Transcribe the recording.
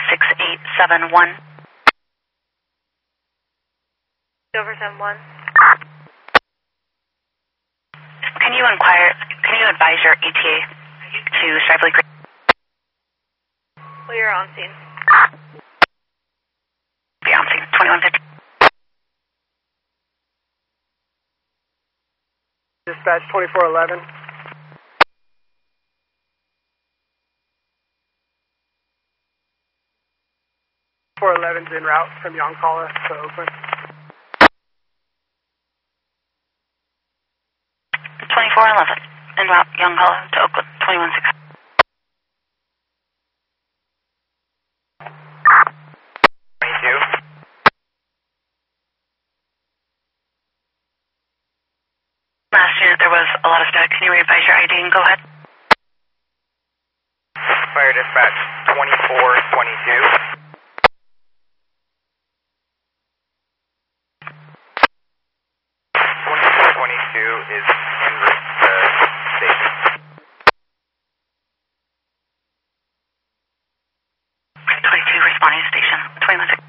6871. Over 71. Can you advise your ETA to Shively Creek? We are on scene. Be on scene, 2150. Dispatch 2411. 411's en route from Yoncalla to Oakland. 2411, en route, Yoncalla to Oakland, 216. Last unit, there was a lot of static. Can you re-advise your ID and go ahead? Fire dispatch 2422. 2422 is en route to station. 22 responding to station, 216.